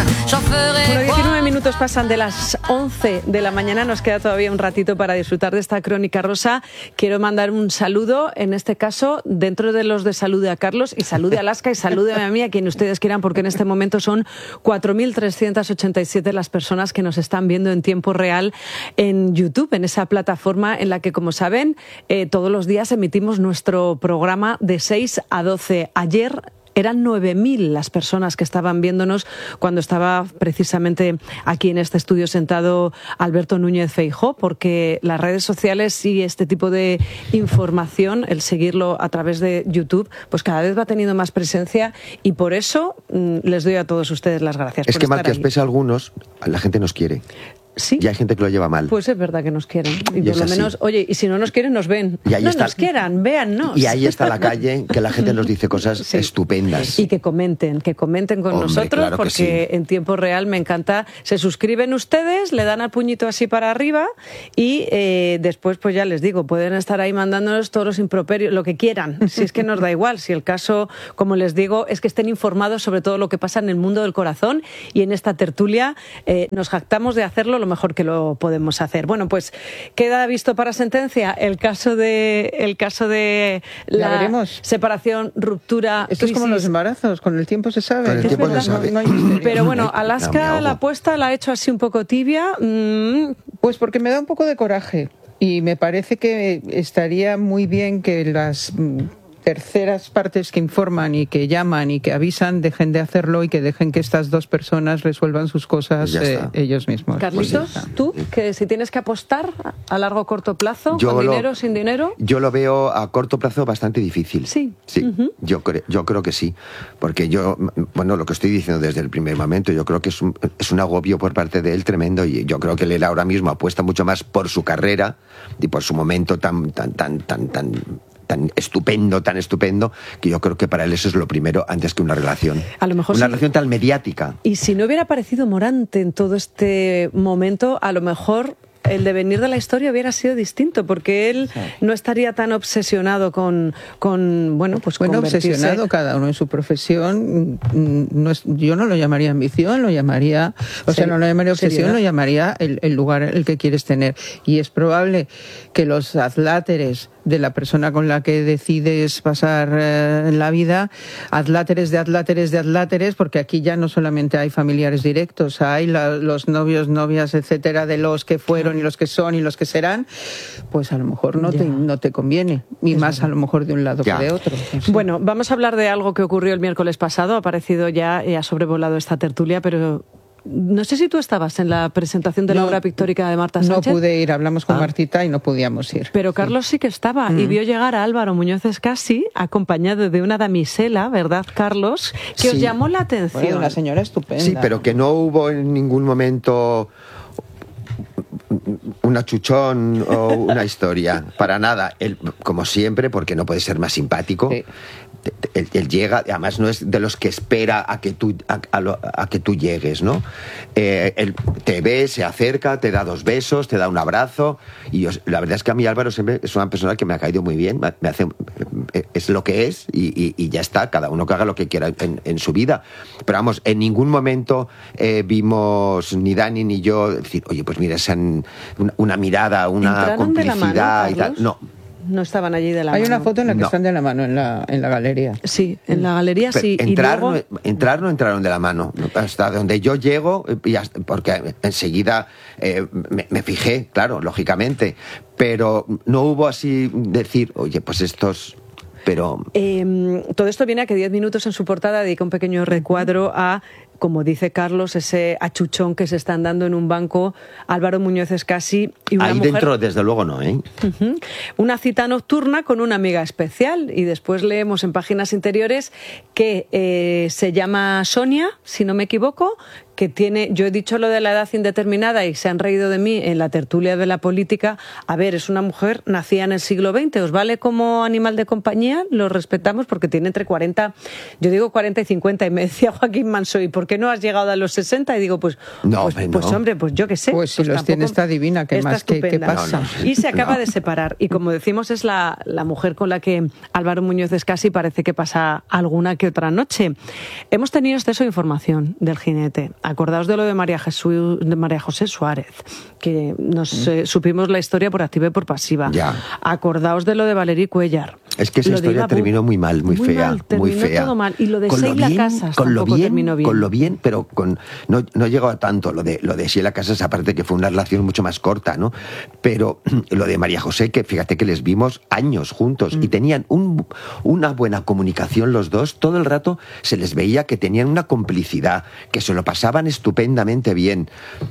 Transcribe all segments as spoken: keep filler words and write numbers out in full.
Bueno, diecinueve minutos pasan de las once de la mañana, nos queda todavía un ratito para disfrutar de esta crónica rosa. Quiero mandar un saludo, en este caso, dentro de los de Salude a Carlos y Salude a Alaska y Salude a mí, a quien ustedes quieran, porque en este momento son cuatro mil trescientas ochenta y siete las personas que nos están viendo en tiempo real en YouTube, en esa plataforma en la que, como saben, eh, todos los días emitimos nuestro programa de seis a doce. Ayer eran nueve mil las personas que estaban viéndonos cuando estaba precisamente aquí en este estudio sentado Alberto Núñez Feijóo, porque las redes sociales y este tipo de información, el seguirlo a través de YouTube, pues cada vez va teniendo más presencia y por eso mmm, les doy a todos ustedes las gracias. Es por que estar mal que os ahí. pese a algunos, la gente nos quiere. Sí. Y hay gente que lo lleva mal. Pues es verdad que nos quieren. Y, Y por es lo así. menos, oye, y si no nos quieren, nos ven. Y ahí no está. nos quieran, véannos. Y ahí está la calle, que la gente nos dice cosas Sí. estupendas. Y que comenten, que comenten con Hombre, nosotros, claro que porque sí. en tiempo real me encanta. Se suscriben ustedes, le dan al puñito así para arriba y eh, después, pues ya les digo, pueden estar ahí mandándonos todos los improperios, lo que quieran. Si es que nos da igual. Si el caso, como les digo, es que estén informados sobre todo lo que pasa en el mundo del corazón, y en esta tertulia eh, nos jactamos de hacerlo lo mejor que lo podemos hacer. Bueno, pues queda visto para sentencia el caso de el caso de Ya la veremos. separación, ruptura, Esto es como crisis. los embarazos, con el tiempo se sabe. Con el Es tiempo verdad, se sabe. No, no hay misterio. Pero bueno, Ay, Alaska me ahogo. la apuesta la ha hecho así un poco tibia. Mm, Pues porque me da un poco de coraje y me parece que estaría muy bien que las mm, terceras partes que informan y que llaman y que avisan dejen de hacerlo y que dejen que estas dos personas resuelvan sus cosas Ya eh, está. ellos mismos. Carlitos, Pues tú, que si tienes que apostar a largo o corto plazo, Yo con lo- dinero, sin dinero. Yo lo veo a corto plazo bastante difícil. Sí. Sí, Ujú. yo, cre- yo creo que sí. Porque yo, bueno, lo que estoy diciendo desde el primer momento, yo creo que es un, es un agobio por parte de él tremendo, y yo creo que él ahora mismo apuesta mucho más por su carrera y por su momento tan, tan, tan, tan, tan, tan estupendo, tan estupendo, que yo creo que para él eso es lo primero antes que una relación. A lo mejor Una sí. relación tan mediática. Y si no hubiera aparecido Morante en todo este momento, a lo mejor el devenir de la historia hubiera sido distinto, porque él no estaría tan obsesionado con, con bueno, pues Bueno, convertirse- obsesionado cada uno en su profesión. mm, No es, yo no lo llamaría ambición, lo llamaría, o sea, Seri- no lo llamaría obsesión, seriedad. lo llamaría el, el lugar el que quieres tener. Y es probable que los adláteres de la persona con la que decides pasar eh, la vida, adláteres de adláteres de adláteres, porque aquí ya no solamente hay familiares directos, hay la- los novios, novias, etcétera, de los que fueron y los que son y los que serán, pues a lo mejor no, Ya. te, no te conviene, y Es más verdad. a lo mejor de un lado Ya. que de otro. No sé. Bueno, vamos a hablar de algo que ocurrió el miércoles pasado, ha aparecido ya y ha sobrevolado esta tertulia, pero no sé si tú estabas en la presentación de la No, obra pictórica de Marta No Sánchez. pude ir, hablamos con Ah. Martita y no podíamos ir. Pero Carlos sí que estaba y vio llegar a Álvaro Muñoz Escasi acompañado de una damisela, ¿verdad, Carlos? Que os Sí. llamó la atención. Bueno, una señora estupenda. Sí, pero que no hubo en ningún momento un achuchón o una historia, para nada. Él, como siempre, porque no puede ser más simpático, Sí. te- te- él, él llega, además no es de los que espera a que tú, a, a lo- a que tú llegues, ¿no? Eh, él te ve, se acerca, te da dos besos, te da un abrazo, y yo- la verdad es que a mí Álvaro siempre es una persona que me ha caído muy bien, me me hace, es lo que es, y, y- y ya está, cada uno que haga lo que quiera en, en su vida. Pero vamos, en ningún momento eh, vimos ni Dani ni yo decir, oye, pues mira, esa, una, una mirada, una ¿Entraron de la complicidad mano, y tal. Carlos? No. No estaban allí de la Hay mano. una foto en la que No. están de la mano en la, en la galería. Sí, en la galería Pero sí. entrar, y luego... no, entrar no entraron de la mano. Hasta donde yo llego, eh, y hasta- porque enseguida eh, me, me fijé, claro, lógicamente. Pero no hubo así decir, oye, pues estos... Pero Eh, todo esto viene a que diez minutos en su portada dedica un pequeño recuadro a, como dice Carlos, ese achuchón que se están dando en un banco Álvaro Muñoz Escasi y una ahí mujer... dentro, desde luego, no, ¿eh? Ujú. Una cita nocturna con una amiga especial, y después leemos en páginas interiores que eh, se llama Sonia, si no me equivoco, que tiene, yo he dicho lo de la edad indeterminada y se han reído de mí en la tertulia de la política. A ver, es una mujer nacida en el siglo veinte, ¿os vale como animal de compañía? Lo respetamos porque tiene entre cuarenta, yo digo cuarenta y cincuenta, y me decía Joaquín Manso, ¿y por qué no has llegado a los sesenta? Y digo, pues, No, pues, hombre, pues no. hombre, pues yo qué sé. Pues si los tampoco- tiene esta divina, ¿qué está más? ¿Qué- qué estupenda. pasa? No, no. Y se acaba No. de separar, y como decimos es la, la mujer con la que Álvaro Muñoz Escasi parece que pasa alguna que otra noche. Hemos tenido exceso de información del jinete. acordaos de lo de María, Jesús, de María José Suárez, que nos eh, supimos la historia por activa y por pasiva. Ya. Acordaos de lo de Valerie Cuellar. Es que esa Lo de historia Iva Bu- terminó muy mal, muy, muy fea, mal, terminó muy fea. todo mal. Y lo de Con Sheila bien, Casas con lo tampoco bien, terminó bien. Con lo bien, pero con no, no llegó a tanto. Lo de, lo de Sheila Casas, aparte que fue una relación mucho más corta, ¿no? Pero lo de María José, que fíjate que les vimos años juntos mm. y tenían un, una buena comunicación los dos, todo el rato se les veía que tenían una complicidad, que se lo pasaban estupendamente bien.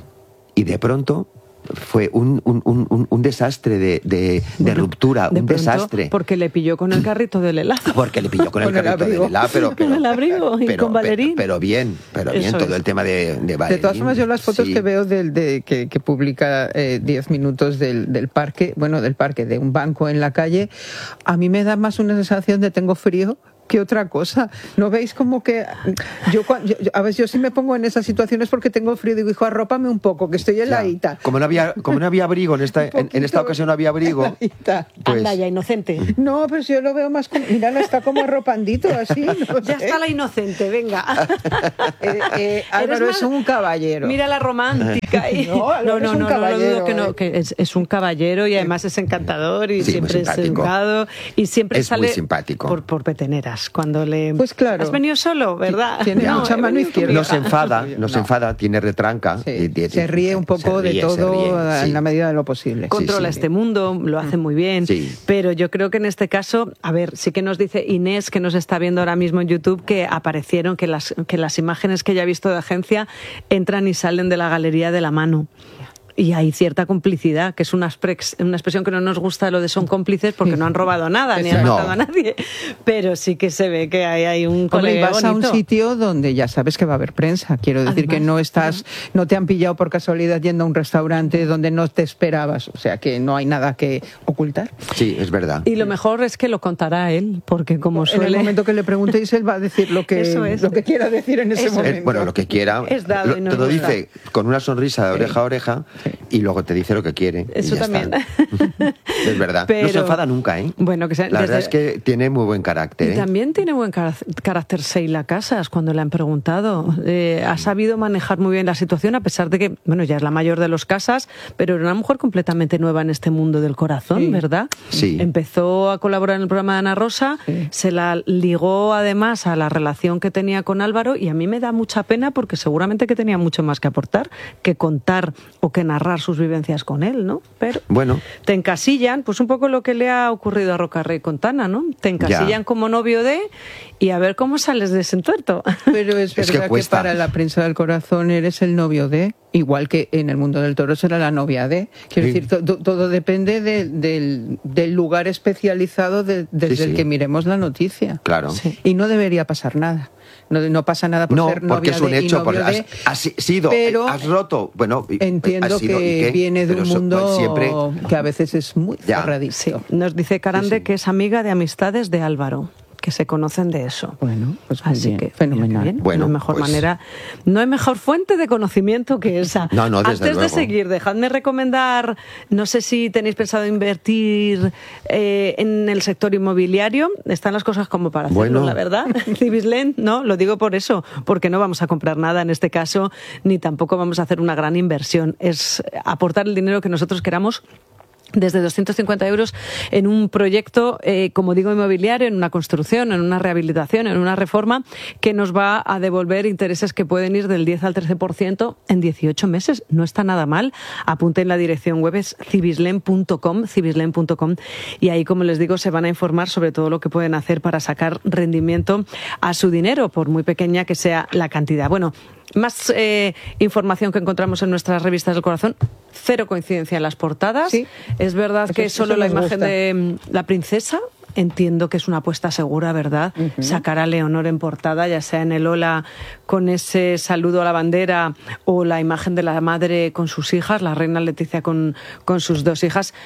Y de pronto fue un, un, un, un desastre de, de, bueno, de ruptura, de un pronto, desastre. Porque le pilló con el carrito del helado. Porque le pilló con el carrito del helado, pero, pero, con el abrigo y pero, con Valerín. Pero, pero bien, pero bien, Eso todo es. el tema de, de Valerín. De todas formas, yo las fotos sí. que veo del, de, que, que publica eh, diez minutos del, del parque, bueno, del parque, de un banco en la calle, a mí me da más una sensación de tengo frío que otra cosa. ¿No veis como que yo, yo, yo a veces yo sí me pongo en esas situaciones porque tengo frío, digo, hijo, arrópame un poco, que estoy heladita. Como no había, como no había abrigo en esta, en, en esta ocasión no había abrigo. Pues, anda ya, inocente. No, pues yo lo veo más como, mira, está como arropandito así. No ya sé. está la inocente, venga. eh, eh, Álvaro es un caballero. Mira la romántica. Y... No, no, no, es un no, caballero, no, que no, que es, es un caballero y además es encantador y sí, siempre es educado y siempre es sale muy simpático. Por, por peteneras cuando le... Pues claro. Has venido solo, ¿verdad? Tiene no, mucha mano izquierda. No se enfada, no, no se enfada, tiene retranca. Sí, y, y, se ríe un poco ríe, de todo ríe, en sí. la medida de lo posible. Controla sí, sí. este mundo, lo hace muy bien. Sí. Pero yo creo que en este caso, a ver, sí que nos dice Inés, que nos está viendo ahora mismo en YouTube, que aparecieron, que las, que las imágenes que ella ha visto de agencia entran y salen de la galería de la mano. Y hay cierta complicidad, que es una, expres, una expresión que no nos gusta, lo de son cómplices, porque no han robado nada, ni han no. matado a nadie. Pero sí que se ve que hay, hay un Hombre, vas bonito. a un sitio donde ya sabes que va a haber prensa. Quiero decir Además, que no estás, no te han pillado por casualidad yendo a un restaurante donde no te esperabas. O sea que no hay nada que ocultar. Sí, es verdad. Y lo mejor es que lo contará él, porque como suele... En el momento que le preguntéis, él va a decir lo que, es. lo que quiera decir en ese Eso momento. Es, bueno, lo que quiera. Es dado lo, y no te lo es dice con una sonrisa de oreja sí. a oreja Sí. y luego te dice lo que quiere. Eso y ya también. Está. Es verdad. Pero, no se enfada nunca, ¿eh? Bueno, que sea, La desde... verdad es que tiene muy buen carácter. Y ¿eh? también tiene buen carácter Sheila Casas, cuando le han preguntado. Eh, ha sabido manejar muy bien la situación, a pesar de que, bueno, ya es la mayor de los Casas, pero era una mujer completamente nueva en este mundo del corazón, sí. ¿verdad? Sí. Empezó a colaborar en el programa de Ana Rosa, sí. se la ligó además a la relación que tenía con Álvaro, y a mí me da mucha pena porque seguramente que tenía mucho más que aportar, que contar o que narrar sus vivencias con él, ¿no? Pero bueno. te encasillan, pues un poco lo que le ha ocurrido a Rocarrey con Tana, ¿no? Te encasillan ya. como novio de, y a ver cómo sales de ese entuerto. Pero es verdad es que, que para la prensa del corazón eres el novio de, igual que en el mundo del toro será la novia de. Quiero sí. decir, to, todo depende de, de, del lugar especializado de, desde sí, sí. el que miremos la noticia. Claro. Sí. Y no debería pasar nada. No, no pasa nada por no, ser novia porque es un de hecho, y novio has, de, has sido, pero has roto, bueno, entiendo has sido, que viene de un mundo siempre... que a veces es muy cerradito. Sí. Nos dice Carande sí, sí. que es amiga de amistades de Álvaro, que se conocen de eso. Bueno, pues muy así bien, que fenomenal. Bien, bueno, no hay mejor pues... manera, no hay mejor fuente de conocimiento que esa. No, no, desde Antes luego. de seguir, dejadme recomendar, no sé si tenéis pensado invertir eh, en el sector inmobiliario. Están las cosas como para hacerlo, bueno. la verdad. Cibisland, no, lo digo por eso, porque no vamos a comprar nada en este caso, ni tampoco vamos a hacer una gran inversión. Es aportar el dinero que nosotros queramos, desde doscientos cincuenta euros en un proyecto, eh, como digo, inmobiliario, en una construcción, en una rehabilitación, en una reforma, que nos va a devolver intereses que pueden ir del diez al trece por ciento en dieciocho meses. No está nada mal. Apunten la dirección web, es cibislen punto com, cibislen punto com, y ahí, como les digo, se van a informar sobre todo lo que pueden hacer para sacar rendimiento a su dinero, por muy pequeña que sea la cantidad. Bueno, más eh, información que encontramos en nuestras revistas del corazón. Cero coincidencia en las portadas. Sí. Es verdad eso, que solo la imagen gusta. de la princesa, entiendo que es una apuesta segura, ¿verdad? Uh-huh. Sacar a Leonor en portada, ya sea en el Hola con ese saludo a la bandera o la imagen de la madre con sus hijas, la reina Leticia con, con sus dos hijas.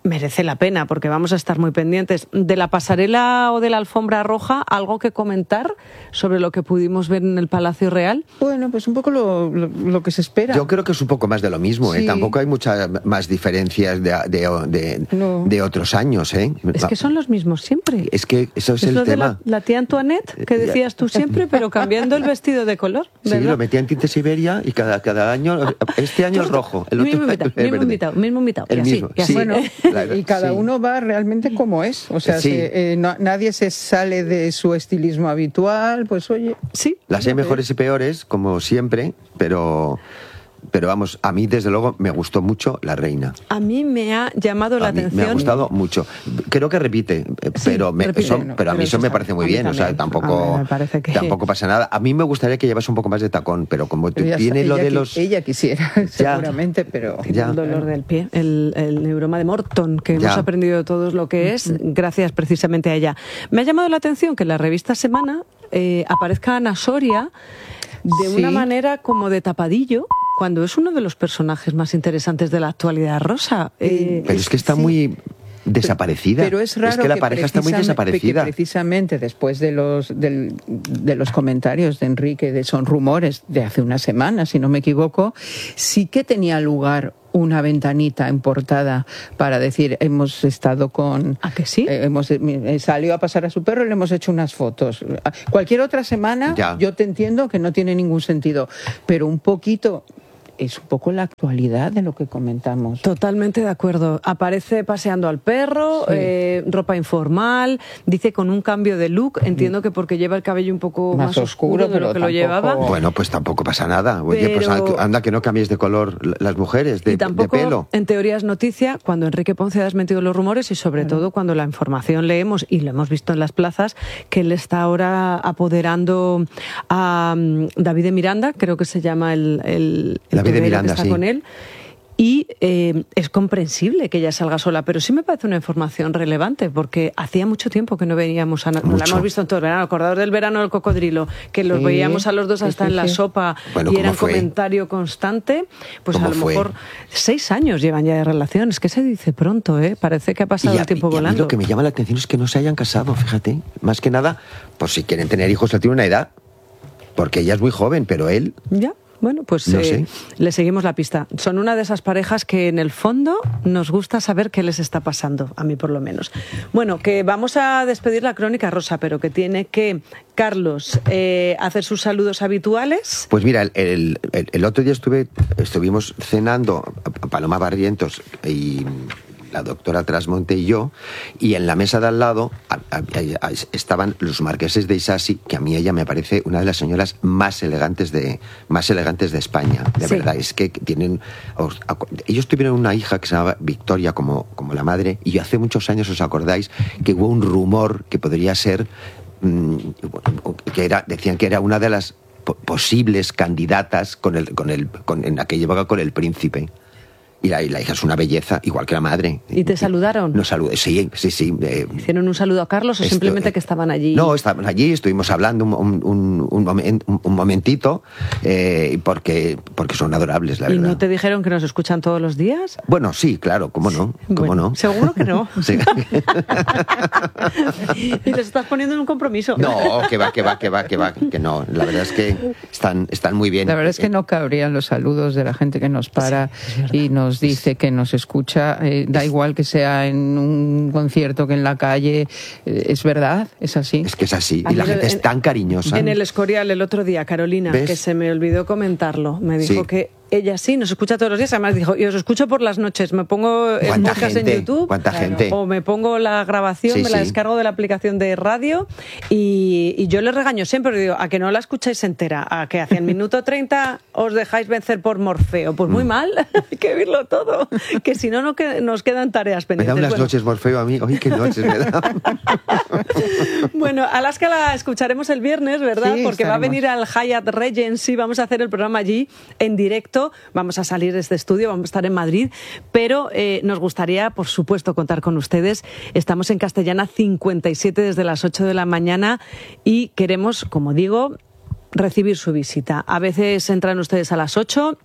merece la pena, porque vamos a estar muy pendientes. De la pasarela o de la alfombra roja, ¿algo que comentar sobre lo que pudimos ver en el Palacio Real? Bueno, pues un poco lo, lo, lo que se espera. Yo creo que es un poco más de lo mismo, ¿eh? Sí. Tampoco hay muchas más diferencias de, de, de, no. de otros años, ¿eh? Es que son los mismos siempre. Es que eso es, es el lo tema. De la, la tía Antoinette, que decías tú siempre, pero cambiando el vestido de color. Sí, ¿verdad? lo metía en tinte Siberia y cada, cada año, este año el rojo, el otro mismo invitado, el mismo verde. invitado, mismo invitado. El y así, mismo, y así. sí. Bueno, Claro, y cada sí. uno va realmente como es. O sea, Sí. se, eh, no, nadie se sale de su estilismo habitual. Pues oye, Sí. Las hay mejores y peores, como siempre, pero, pero vamos, a mí desde luego me gustó mucho La Reina. A mí me ha llamado la A mí atención. me ha gustado mucho. Creo que repite, eh, Sí, pero, me, repite, son- no, pero a mí pero eso eso me está- parece muy a mí bien, o sea, también. tampoco, A mí me parece que- tampoco pasa nada. A mí me gustaría que llevase un poco más de tacón, pero como ella, tiene lo ella de qui- los... ella quisiera, seguramente, pero Ya. El dolor del pie, el, el neuroma de Morton, que Ya. hemos aprendido todos lo que es, gracias precisamente a ella. Me ha llamado la atención que en la revista Semana eh, aparezca Ana Soria de Sí. una manera como de tapadillo, cuando es uno de los personajes más interesantes de la actualidad, Rosa. Eh, Pero es que está sí. muy desaparecida. Pero es raro que la pareja está muy precisamente- desaparecida. que precisamente después de los del- de los comentarios de Enrique, de son rumores de hace una semana, si no me equivoco, sí que tenía lugar una ventanita en portada para decir hemos estado con ¿A que sí? eh, hemos eh, salió a pasar a su perro y le hemos hecho unas fotos. Cualquier otra semana Ya. yo te entiendo que no tiene ningún sentido, pero un poquito es un poco la actualidad de lo que comentamos. Totalmente de acuerdo. Aparece paseando al perro, Sí. eh, ropa informal, dice con un cambio de look. Entiendo que porque lleva el cabello un poco más, Más oscuro, oscuro, de pero lo que lo tampoco- llevaba. Bueno, pues tampoco pasa nada. Oye, pues Pero- anda que no cambiéis de color las mujeres, de, y tampoco, de pelo. en teoría es noticia cuando Enrique Ponce ha desmentido los rumores y sobre todo cuando la información leemos, y lo hemos visto en las plazas, que él está ahora apoderando a um, David de Miranda, creo que se llama el, el, el David de torero que Miranda, está sí. con él. Y eh, es comprensible que ella salga sola, pero sí me parece una información relevante, porque hacía mucho tiempo que no veíamos a... No la Mucho. hemos visto en todo el verano, acordados del verano del cocodrilo, que los Sí, veíamos a los dos sí, hasta sí, en la sí. sopa Bueno, y ¿cómo eran fue? comentario constante, pues a ¿Cómo lo fue? mejor seis años llevan ya de relación. Es que se dice pronto, ¿eh? Parece que ha pasado Y a- el tiempo y a mí volando. lo que me llama la atención es que no se hayan casado, fíjate. Más que nada, pues si quieren tener hijos, él tiene una edad. Porque ella es muy joven, pero él... Ya, bueno, pues No eh, sé. le seguimos la pista. Son una de esas parejas que en el fondo nos gusta saber qué les está pasando, a mí por lo menos. Bueno, que vamos a despedir la crónica, Rosa, pero que tiene que Carlos eh, hacer sus saludos habituales. Pues mira, el, el- el- el otro día estuve, estuvimos cenando Paloma Barrientos y la doctora Trasmonte y yo, y en la mesa de al lado a- a- a- estaban los marqueses de Isasi, que a mí ella me parece una de las señoras más elegantes de más elegantes de España, de Sí. verdad. Es que tienen... os- acu- ellos tuvieron una hija que se llamaba Victoria, como, como la madre, y hace muchos años, ¿os acordáis?, que hubo un rumor que podría ser... mm, que era, decían que era una de las po- posibles candidatas con el, con el, con, en aquella época con el príncipe. Y la, y la hija es una belleza, igual que la madre. ¿Y te saludaron? Nos saludé, sí, sí, sí. eh, ¿Hicieron un saludo a Carlos o esto- simplemente que estaban allí? No, estaban allí, estuvimos hablando un, un, un, un momen- un- un momentito, eh, porque, porque son adorables, la ¿Y verdad. no te dijeron que nos escuchan todos los días? Bueno, sí, claro, cómo no, cómo Bueno, no. seguro que no. Sí. Y les estás poniendo en un compromiso. No, que va, que va, que va, que va, que no. La verdad es que están, están muy bien. La verdad es que no cabrían los saludos de la gente que nos para y nos dice que nos escucha. Eh, da igual que sea en un concierto que en la calle. Eh, es verdad, es así. Es que es así. Y Ayer la gente en- es tan cariñosa. En el Escorial el otro día, Carolina, ¿Ves? que se me olvidó comentarlo, me dijo Sí. que ella sí nos escucha todos los días. Además dijo, y os escucho por las noches, me pongo el ¿Cuánta podcast gente? en YouTube ¿Cuánta gente? o me pongo la grabación, Sí, me la sí. descargo de la aplicación de radio y, y yo le regaño siempre, digo, a que no la escucháis entera, a que hacia el minuto treinta os dejáis vencer por Morfeo. Pues Mm. muy mal, hay que oírlo todo, que si no, no que- nos quedan tareas Me da pendientes. unas Bueno, noches Morfeo a mí. Oye, qué noches me da. Bueno, Alaska la escucharemos el viernes, ¿verdad? Sí, Porque va a estaremos. venir al Hyatt Regency, vamos a hacer el programa allí en directo, vamos a salir de este estudio, vamos a estar en Madrid, pero eh, nos gustaría, por supuesto, contar con ustedes. Estamos en Castellana cincuenta y siete desde las ocho de la mañana y queremos, como digo, recibir su visita. A veces entran ustedes a las ocho,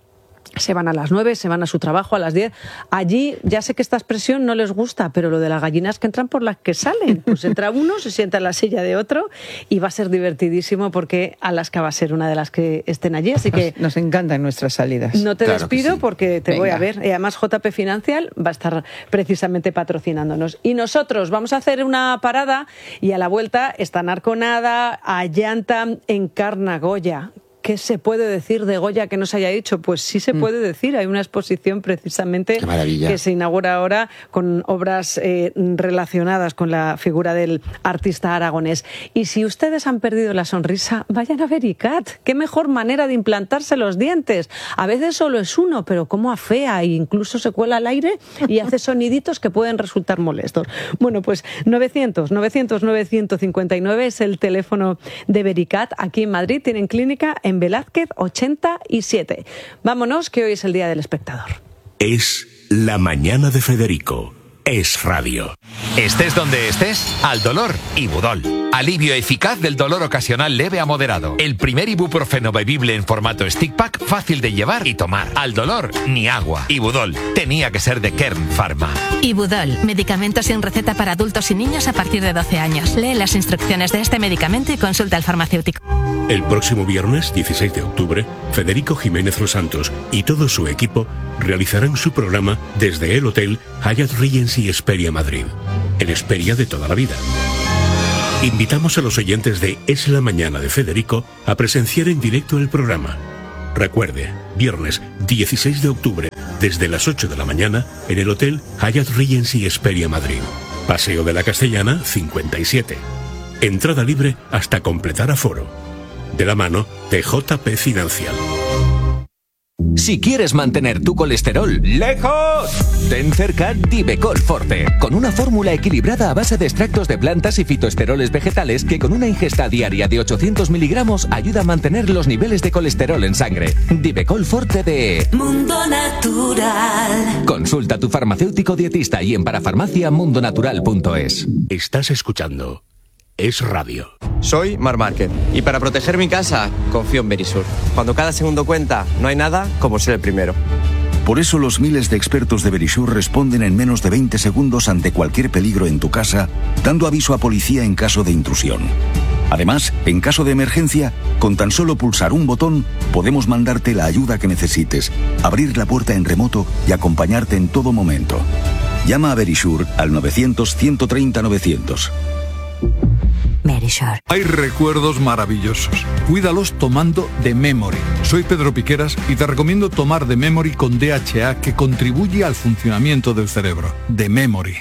se van a las nueve, se van a su trabajo a las diez. Allí, ya sé que esta expresión no les gusta, pero lo de las gallinas que entran por las que salen. Pues entra uno, se sienta en la silla de otro y va a ser divertidísimo porque Alaska va a ser una de las que estén allí. Así que nos, nos encantan nuestras salidas. No te claro despido sí. porque te Venga. voy a ver. Y además J P Financial va a estar precisamente patrocinándonos. Y nosotros vamos a hacer una parada y a la vuelta está Narconada, Allanta, Encarna Goya. ¿Qué se puede decir de Goya que no se haya dicho? Pues sí se puede decir. Hay una exposición precisamente que se inaugura ahora con obras eh, relacionadas con la figura del artista aragonés. Y si ustedes han perdido la sonrisa, vayan a Vericat. Qué mejor manera de implantarse los dientes. A veces solo es uno, pero cómo afea e incluso se cuela al aire y hace soniditos que pueden resultar molestos. Bueno, pues novecientos, novecientos, novecientos cincuenta y nueve es el teléfono de Vericat. Aquí en Madrid tienen clínica en Velázquez ochenta y siete. Vámonos, que hoy es el Día del Espectador. Es la mañana de Federico. Es radio. Estés donde estés, al dolor, Ibudol. Alivio eficaz del dolor ocasional leve a moderado. El primer ibuprofeno bebible en formato stick pack, fácil de llevar y tomar. Al dolor, ni agua. Ibudol. Tenía que ser de Kern Pharma. Ibudol. Medicamento sin receta para adultos y niños a partir de doce años. Lee las instrucciones de este medicamento y consulta al farmacéutico. El próximo viernes, dieciséis de octubre, Federico Jiménez Los Santos y todo su equipo realizarán su programa desde el Hotel Hyatt Regency Hesperia Madrid. El Hesperia de toda la vida. Invitamos a los oyentes de Es la Mañana de Federico a presenciar en directo el programa. Recuerde, viernes dieciséis de octubre, desde las ocho de la mañana, en el Hotel Hyatt Regency Hesperia Madrid. Paseo de la Castellana, cincuenta y siete. Entrada libre hasta completar aforo. De la mano de J P Financial. Si quieres mantener tu colesterol lejos, ten cerca Divecol Forte, con una fórmula equilibrada a base de extractos de plantas y fitoesteroles vegetales que con una ingesta diaria de ochocientos miligramos ayuda a mantener los niveles de colesterol en sangre. Divecol Forte de Mundo Natural. Consulta a tu farmacéutico dietista y en parafarmacia mundo natural punto es. Estás escuchando Es Radio. Soy Mar Márquez y para proteger mi casa confío en Verisur. Cuando cada segundo cuenta, no hay nada como ser el primero. Por eso los miles de expertos de Verisur responden en menos de veinte segundos ante cualquier peligro en tu casa, dando aviso a policía en caso de intrusión. Además, en caso de emergencia, con tan solo pulsar un botón, podemos mandarte la ayuda que necesites, abrir la puerta en remoto y acompañarte en todo momento. Llama a Verisur al novecientos, ciento treinta, novecientos. Verisur. Hay recuerdos maravillosos. Cuídalos tomando The Memory. Soy Pedro Piqueras y te recomiendo tomar The Memory con D H A, que contribuye al funcionamiento del cerebro. The Memory.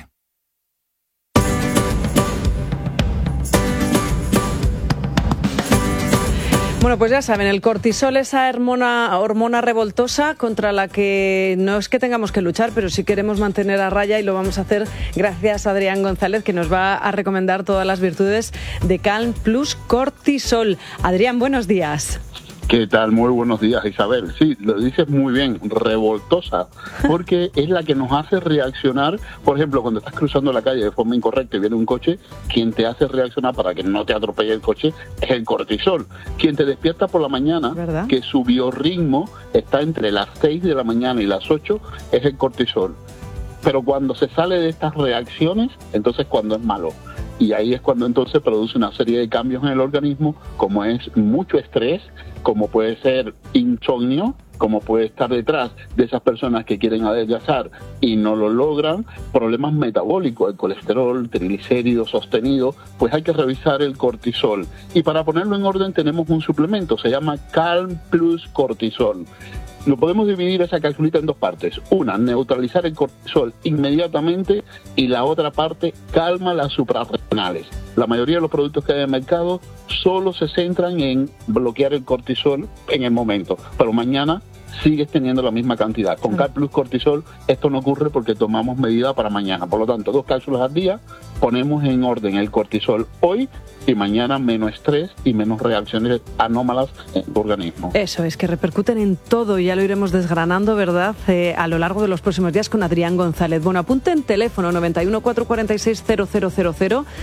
Bueno, pues ya saben, el cortisol, esa hormona, hormona revoltosa contra la que no es que tengamos que luchar, pero sí queremos mantener a raya, y lo vamos a hacer gracias a Adrián González, que nos va a recomendar todas las virtudes de Calm Plus Cortisol. Adrián, buenos días. ¿Qué tal? Muy buenos días, Isabel. Sí, lo dices muy bien, revoltosa, porque es la que nos hace reaccionar. Por ejemplo, cuando estás cruzando la calle de forma incorrecta y viene un coche, quien te hace reaccionar para que no te atropelle el coche es el cortisol. Quien te despierta por la mañana, ¿verdad?, que su biorritmo está entre las seis de la mañana y las ocho, es el cortisol. Pero cuando se sale de estas reacciones, entonces cuando es malo. Y ahí es cuando entonces produce una serie de cambios en el organismo, como es mucho estrés, como puede ser insomnio, como puede estar detrás de esas personas que quieren adelgazar y no lo logran, problemas metabólicos, el colesterol, triglicéridos sostenido, pues hay que revisar el cortisol. Y para ponerlo en orden tenemos un suplemento, se llama Calm Plus Cortisol. Lo podemos dividir esa capsulita en dos partes. Una, neutralizar el cortisol inmediatamente, y la otra parte, calma las suprarrenales. La mayoría de los productos que hay en el mercado solo se centran en bloquear el cortisol en el momento, pero mañana sigues teniendo la misma cantidad. Con Calm Plus Cortisol esto no ocurre porque tomamos medida para mañana. Por lo tanto, dos cápsulas al día, ponemos en orden el cortisol hoy, y mañana menos estrés y menos reacciones anómalas en tu organismo. Eso es, que repercuten en todo, y ya lo iremos desgranando, ¿verdad?, eh, a lo largo de los próximos días con Adrián González. Bueno, apunten teléfono noventa y uno, cuatrocientos cuarenta y seis, cero cero cero cero.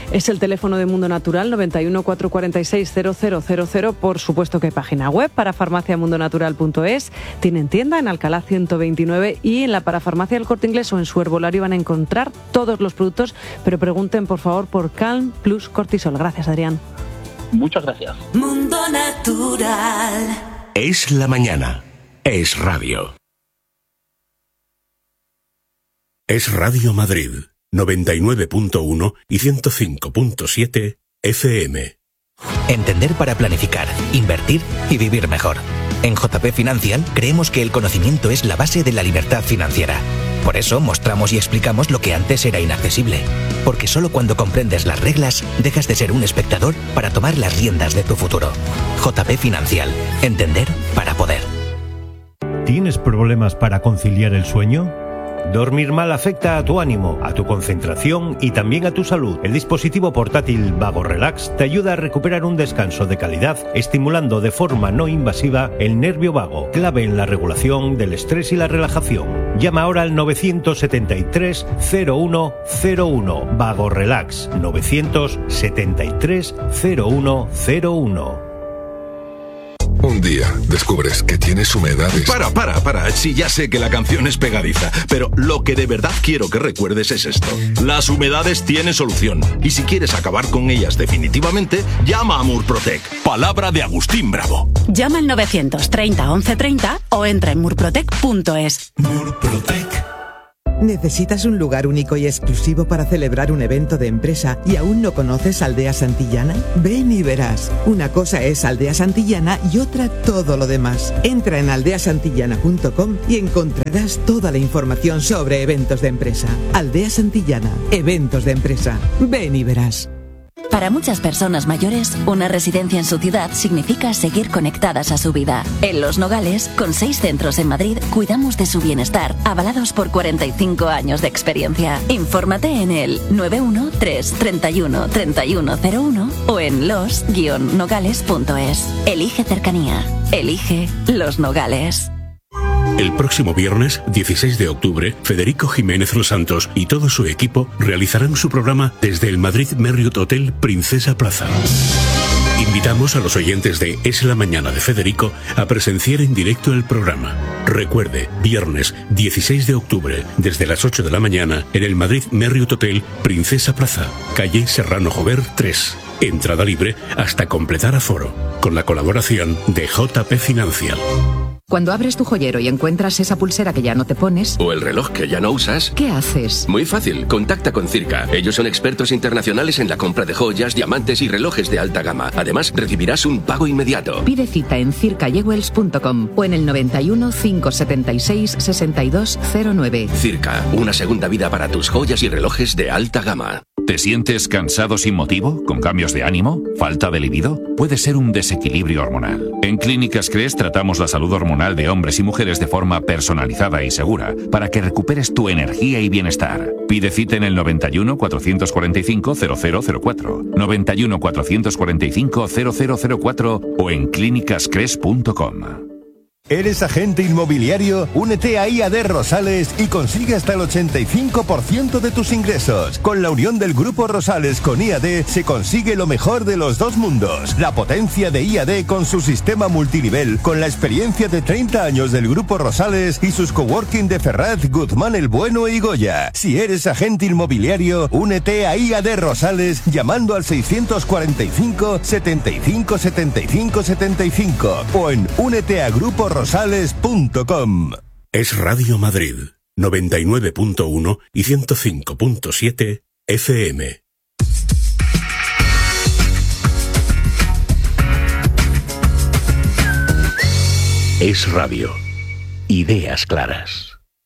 es el teléfono de Mundo Natural, noventa y uno, cuatrocientos cuarenta y seis, cero cero cero cero. Por supuesto que hay página web, parafarmacia mundo natural punto es. Tienen tienda en Alcalá ciento veintinueve y en la Parafarmacia del Corte Inglés o en su herbolario van a encontrar todos los productos, pero pregunten por favor por Calm Plus Cortisol. Gracias, Adrián. Muchas gracias. Mundo Natural. Es la mañana. Es radio. Es Radio Madrid, noventa y nueve punto uno y ciento cinco punto siete F M. Entender para planificar, invertir y vivir mejor. En J P Financial creemos que el conocimiento es la base de la libertad financiera. Por eso mostramos y explicamos lo que antes era inaccesible. Porque solo cuando comprendes las reglas, dejas de ser un espectador para tomar las riendas de tu futuro. J P Financial. Entender para poder. ¿Tienes problemas para conciliar el sueño? Dormir mal afecta a tu ánimo, a tu concentración y también a tu salud. El dispositivo portátil Vago Relax te ayuda a recuperar un descanso de calidad, estimulando de forma no invasiva el nervio vago, clave en la regulación del estrés y la relajación. Llama ahora al novecientos setenta y tres, cero uno cero uno. Vago Relax, novecientos setenta y tres, cero uno cero uno. Un día descubres que tienes humedades. Para, para, para. Sí, ya sé que la canción es pegadiza, pero lo que de verdad quiero que recuerdes es esto. Las humedades tienen solución. Y si quieres acabar con ellas definitivamente, llama a Murprotec. Palabra de Agustín Bravo. Llama al novecientos treinta, once treinta o entra en murprotec punto es. Murprotec. ¿Necesitas un lugar único y exclusivo para celebrar un evento de empresa y aún no conoces Aldea Santillana? Ven y verás. Una cosa es Aldea Santillana y otra todo lo demás. Entra en aldea santillana punto com y encontrarás toda la información sobre eventos de empresa. Aldea Santillana, eventos de empresa. Ven y verás. Para muchas personas mayores, una residencia en su ciudad significa seguir conectadas a su vida. En Los Nogales, con seis centros en Madrid, cuidamos de su bienestar, avalados por cuarenta y cinco años de experiencia. Infórmate en el nueve uno tres, treinta y uno, treinta y uno cero uno o en los guion nogales punto es. Elige cercanía. Elige Los Nogales. El próximo viernes, dieciséis de octubre, Federico Jiménez Los Santos y todo su equipo realizarán su programa desde el Madrid Marriott Hotel Princesa Plaza. Invitamos a los oyentes de Es la Mañana de Federico a presenciar en directo el programa. Recuerde, viernes dieciséis de octubre, desde las ocho de la mañana, en el Madrid Marriott Hotel Princesa Plaza, calle Serrano Jover tres. Entrada libre hasta completar aforo, con la colaboración de J P Financial. Cuando abres tu joyero y encuentras esa pulsera que ya no te pones... O el reloj que ya no usas... ¿Qué haces? Muy fácil, contacta con Circa. Ellos son expertos internacionales en la compra de joyas, diamantes y relojes de alta gama. Además, recibirás un pago inmediato. Pide cita en circa jewels punto com o en el noventa y uno, cinco setenta y seis, sesenta y dos cero nueve. Circa, una segunda vida para tus joyas y relojes de alta gama. ¿Te sientes cansado sin motivo? ¿Con cambios de ánimo? ¿Falta de libido? Puede ser un desequilibrio hormonal. En Clínicas Cres tratamos la salud hormonal de hombres y mujeres de forma personalizada y segura para que recuperes tu energía y bienestar. Pide cita en el noventa y uno, cuatrocientos cuarenta y cinco, cero cero cero cuatro, noventa y uno, cuatrocientos cuarenta y cinco, cero cero cero cuatro o en clínicas cres punto com. ¿Eres agente inmobiliario? Únete a I A D Rosales y consigue hasta el ochenta y cinco por ciento de tus ingresos. Con la unión del Grupo Rosales con I A D se consigue lo mejor de los dos mundos. La potencia de I A D con su sistema multinivel, con la experiencia de treinta años del Grupo Rosales y sus coworking de Ferraz, Guzmán el Bueno y Goya. Si eres agente inmobiliario, únete a I A D Rosales llamando al seiscientos cuarenta y cinco, setenta y cinco, setenta y cinco, setenta y cinco o en únete a grupo rosales punto com. Es Radio Madrid, noventa y nueve punto uno y ciento cinco punto siete F M. Es Radio. Ideas claras.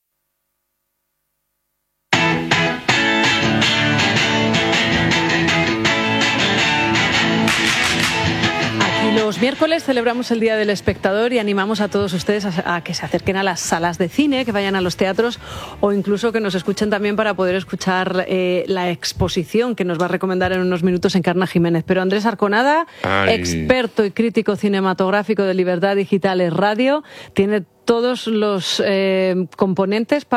Los miércoles celebramos el Día del Espectador y animamos a todos ustedes a, a que se acerquen a las salas de cine, que vayan a los teatros o incluso que nos escuchen también para poder escuchar eh, la exposición que nos va a recomendar en unos minutos Encarna Jiménez. Pero Andrés Arconada, Ay. experto y crítico cinematográfico de Libertad Digital Radio, tiene todos los eh, componentes para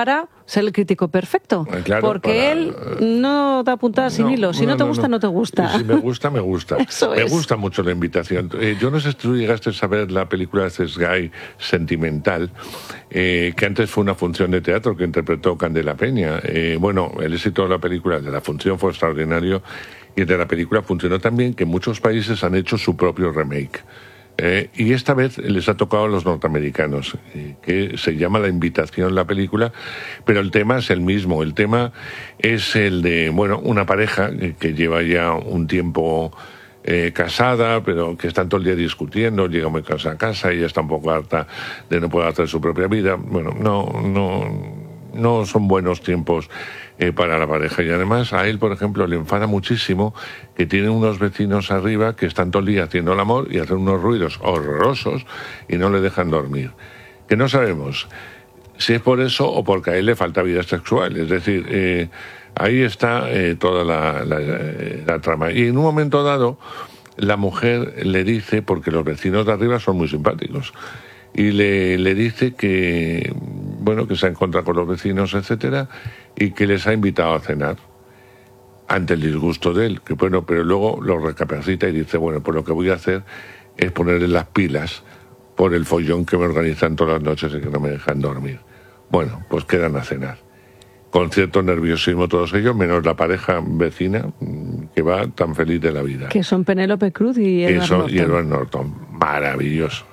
ser el crítico perfecto. Eh, claro, porque para... él no da puntadas sin No, hilo. Si no, no te gusta, no, no te gusta. Y si me gusta, me gusta. Eso me es. gusta mucho La Invitación. Eh, yo no sé si tú llegaste a ver la película de Cesc Gay, Sentimental, eh, que antes fue una función de teatro que interpretó Candela Peña. Eh, bueno, el éxito de la película, de la función, fue extraordinario, y de la película funcionó también que muchos países han hecho su propio remake. Eh, y esta vez les ha tocado a los norteamericanos, eh, que se llama La Invitación la película, pero el tema es el mismo. El tema es el de, bueno, una pareja que, que lleva ya un tiempo eh, casada, pero que están todo el día discutiendo, llega muy cansada a casa y ya está un poco harta de no poder hacer su propia vida. Bueno, no, no, no son buenos tiempos Eh, para la pareja, y además a él, por ejemplo, le enfada muchísimo que tiene unos vecinos arriba que están todo el día haciendo el amor y hacen unos ruidos horrorosos y no le dejan dormir. Que no sabemos si es por eso o porque a él le falta vida sexual. Es decir, eh, ahí está eh, toda la, la, la trama. Y en un momento dado, la mujer le dice, porque los vecinos de arriba son muy simpáticos, y le, le dice que, bueno, que se ha encontrado con los vecinos, etcétera, y que les ha invitado a cenar ante el disgusto de él, que bueno, pero luego lo recapacita y dice, bueno, pues lo que voy a hacer es ponerle las pilas por el follón que me organizan todas las noches y que no me dejan dormir. Bueno, pues quedan a cenar, con cierto nerviosismo todos ellos, menos la pareja vecina, que va tan feliz de la vida. Que son Penélope Cruz y Edward Eso, Norton. y Edward Norton, maravillosos.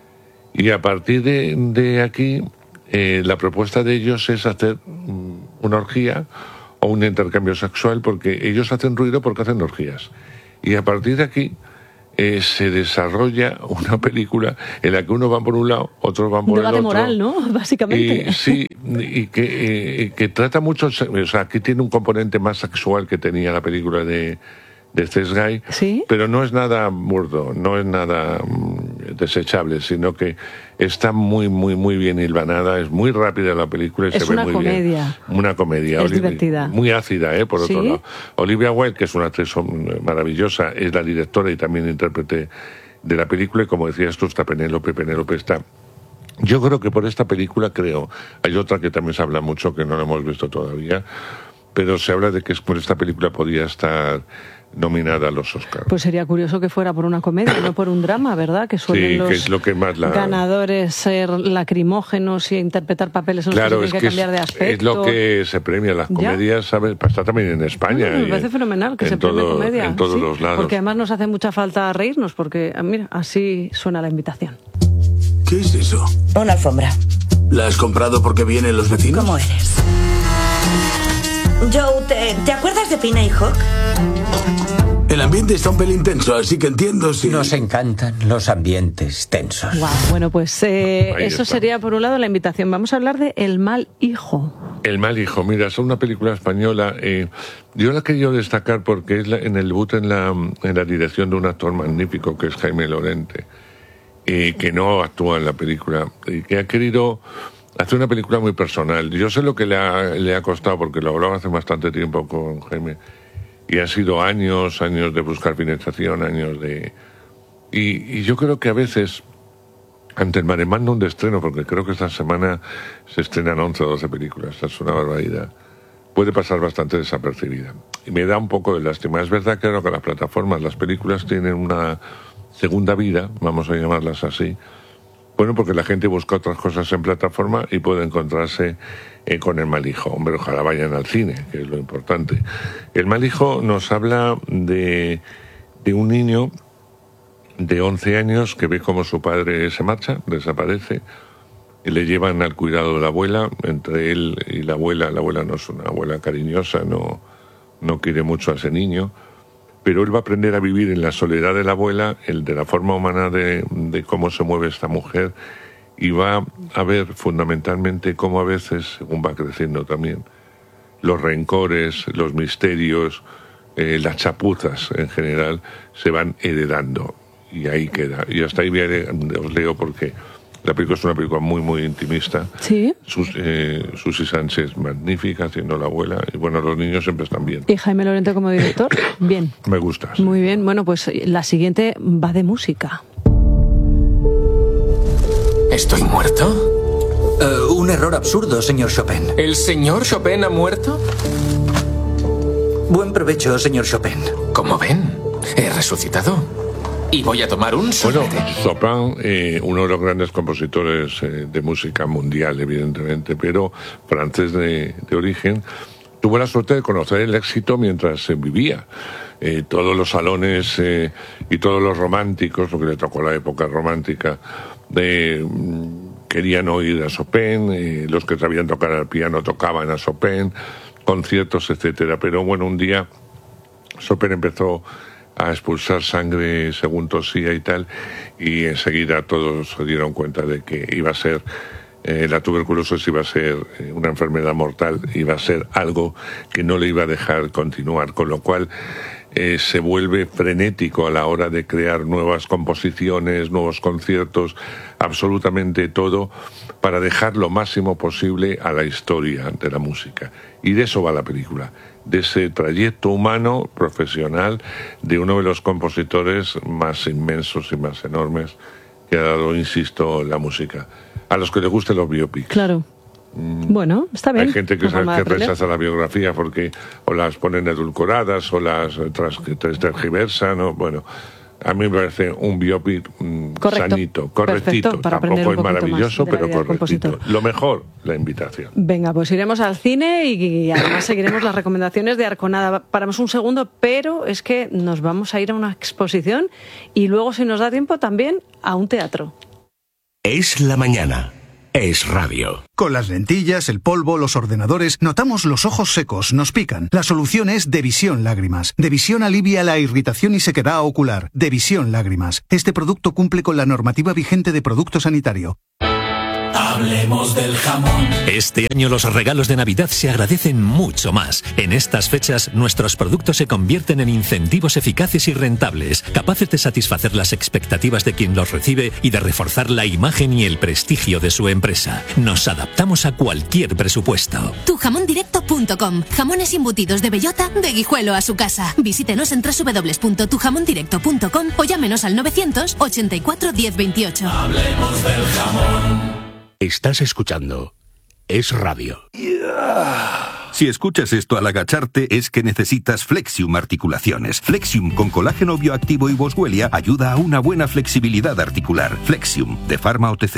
Y a partir de, de aquí, eh, la propuesta de ellos es hacer una orgía o un intercambio sexual, porque ellos hacen ruido porque hacen orgías. Y a partir de aquí eh, se desarrolla una película en la que uno va por un lado, otros van por Un el otro. debate moral, ¿no? Básicamente. Y, sí, y que, eh, que trata mucho, o sea, aquí tiene un componente más sexual que tenía la película de, de Cesc Gay, ¿Sí? Pero no es nada burdo, no es nada mm, desechable, sino que está muy, muy, muy bien hilvanada, es muy rápida la película y Es se ve una muy comedia. bien. Una comedia. Es Olivia- divertida. Muy ácida, ¿eh? Por ¿Sí? otro lado. Olivia Wilde, que es una actriz mm, maravillosa, es la directora y también intérprete de la película, y como decías tú, está Penélope, Penélope está... Yo creo que por esta película, creo, hay otra que también se habla mucho, que no la hemos visto todavía, pero se habla de que por esta película podía estar nominada a los Oscars. Pues sería curioso que fuera por una comedia, no por un drama, ¿verdad? Que suelen Sí, los que es lo que más la... ganadores ser lacrimógenos y interpretar papeles en los Claro, que es tienen que que cambiar de es, aspecto. es lo que se premia las Ya. comedias, ¿sabes? Está también en España. Ah, me y parece en- fenomenal que en se premie todo- comedia. En todos sí, los lados. Porque además nos hace mucha falta reírnos, porque, ah, mira, así suena La Invitación. ¿Qué es eso? Una alfombra. ¿La has comprado porque vienen los vecinos? ¿Cómo eres? Joe, ¿te, ¿te acuerdas de Pina y Hawk? El ambiente está un pelín tenso, así que entiendo si... Nos encantan los ambientes tensos. Wow, bueno, pues eh, Ahí eso está. sería por un lado La Invitación. Vamos a hablar de El mal hijo. El mal hijo, mira, es una película española. Eh, yo la he querido destacar porque es la- en el debut en la, en la dirección de un actor magnífico que es Jaime Lorente, eh, que no actúa en la película, y que ha querido hacer una película muy personal. Yo sé lo que le ha, le ha costado, porque lo hablaba hace bastante tiempo con Jaime, y han sido años, años de buscar financiación, años de... Y, y yo creo que a veces, ante el mare magnum de estreno, porque creo que esta semana se estrenan once o doce películas, es una barbaridad, puede pasar bastante desapercibida. Y me da un poco de lástima. Es verdad que ahora con las plataformas, las películas tienen una segunda vida, vamos a llamarlas así, bueno, porque la gente busca otras cosas en plataforma y puede encontrarse eh, con El mal hijo. Hombre, ojalá vayan al cine, que es lo importante. El mal hijo nos habla de, de un niño de once años que ve cómo su padre se marcha, desaparece, y le llevan al cuidado de la abuela. Entre él y la abuela, la abuela no es una abuela cariñosa, no, no quiere mucho a ese niño, pero él va a aprender a vivir en la soledad de la abuela, el de la forma humana de, de cómo se mueve esta mujer, y va a ver fundamentalmente cómo a veces, según va creciendo también, los rencores, los misterios, eh, las chapuzas en general, se van heredando, y ahí queda. Y hasta ahí voy a- os leo porque la película es una película muy, muy intimista. Sí. Sus, eh, Susi Sánchez, magnífica, haciendo la abuela, y bueno, los niños siempre están bien. ¿Y Jaime Lorente como director? Bien. Me gusta. Muy bien. Bueno, pues la siguiente va de música. ¿Estoy muerto? Uh, un error absurdo, señor Chopin. ¿El señor Chopin ha muerto? Buen provecho, señor Chopin. Como ven, he resucitado. Y voy a tomar un sorbete. Bueno, Chopin, eh, uno de los grandes compositores eh, de música mundial, evidentemente, pero francés de, de origen, tuvo la suerte de conocer el éxito mientras eh, vivía. Eh, todos los salones eh, y todos los románticos, porque le tocó la época romántica, de... querían oír a Chopin, eh, los que sabían tocar al piano tocaban a Chopin, conciertos, etcétera. Pero bueno, un día Chopin empezó a expulsar sangre según tosía y tal, y enseguida todos se dieron cuenta de que iba a ser, eh, la tuberculosis iba a ser eh, una enfermedad mortal, iba a ser algo que no le iba a dejar continuar, con lo cual Eh, se vuelve frenético a la hora de crear nuevas composiciones, nuevos conciertos, absolutamente todo, para dejar lo máximo posible a la historia de la música. Y de eso va la película, de ese trayecto humano, profesional, de uno de los compositores más inmensos y más enormes que ha dado, insisto, la música. A los que les gusten los biopics. Claro. Bueno, está bien. Hay gente que, sabe, que rechaza la biografía porque o las ponen edulcoradas o las tergiversan. ¿No? Bueno, a mí me parece un biopic mmm, sanito, correctito. Tampoco es maravilloso, pero correctito. Lo mejor, la invitación. Venga, pues iremos al cine y, y además seguiremos las recomendaciones de Arconada. Paramos un segundo, pero es que nos vamos a ir a una exposición y luego, si nos da tiempo, también a un teatro. Es la mañana. Es radio. Con las lentillas, el polvo, los ordenadores, notamos los ojos secos, nos pican. La solución es Devisión Lágrimas. Devisión alivia la irritación y sequedad ocular. Devisión Lágrimas. Este producto cumple con la normativa vigente de producto sanitario. Hablemos del jamón. Este año los regalos de Navidad se agradecen mucho más. En estas fechas, nuestros productos se convierten en incentivos eficaces y rentables, capaces de satisfacer las expectativas de quien los recibe y de reforzar la imagen y el prestigio de su empresa. Nos adaptamos a cualquier presupuesto. tu jamón directo punto com. Jamones embutidos de bellota, de Guijuelo a su casa. Visítenos en doble u doble u doble u punto tu jamón directo punto com o llámenos al novecientos ochenta y cuatro diez veintiocho. Hablemos del jamón. Estás escuchando Es Radio. Si escuchas esto al agacharte es que necesitas Flexium Articulaciones. Flexium con colágeno bioactivo y boswellia ayuda a una buena flexibilidad articular. Flexium de Pharma O T C.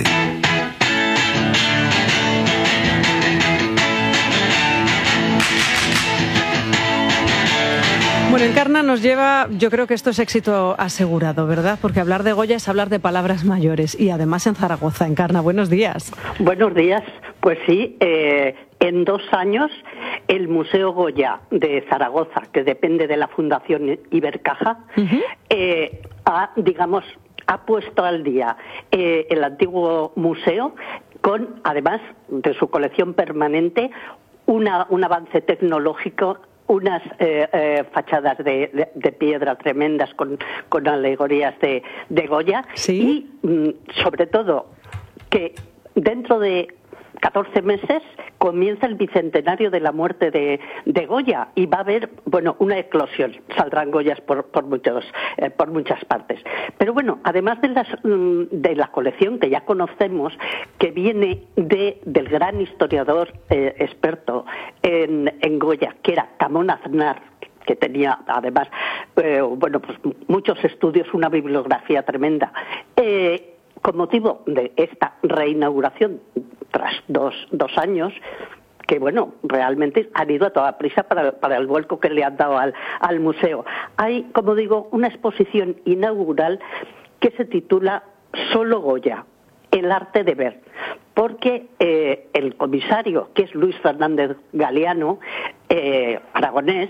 Bueno, Encarna nos lleva, yo creo que esto es éxito asegurado, ¿verdad? Porque hablar de Goya es hablar de palabras mayores y además en Zaragoza. Encarna, buenos días. Buenos días. Pues sí, eh, en dos años el Museo Goya de Zaragoza, que depende de la Fundación Ibercaja, uh-huh. eh, ha, digamos, ha puesto al día eh, el antiguo museo con, además de su colección permanente, una, un avance tecnológico, unas eh, eh, fachadas de, de, de piedra tremendas con, con alegorías de, de Goya. ¿Sí? Y mm, sobre todo que dentro de catorce meses comienza el bicentenario de la muerte de, de Goya y va a haber, bueno, una eclosión. Saldrán Goyas por, por, muchos, eh, por muchas partes. Pero bueno, además de, las, de la colección que ya conocemos, que viene de, del gran historiador eh, experto en, en Goya, que era Camón Aznar, que tenía además, eh, bueno, pues muchos estudios, una bibliografía tremenda. Eh, con motivo de esta reinauguración tras dos, dos años, que bueno, realmente han ido a toda prisa para, para el vuelco que le han dado al, al museo. Hay, como digo, una exposición inaugural que se titula Solo Goya, el arte de ver, porque eh, el comisario, que es Luis Fernández Galiano, eh, aragonés,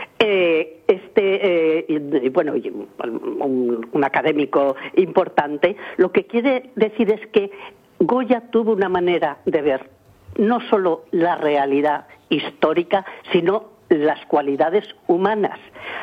eh, este, eh, y, bueno, y un, un académico importante, lo que quiere decir es que Goya tuvo una manera de ver no solo la realidad histórica, sino las cualidades humanas,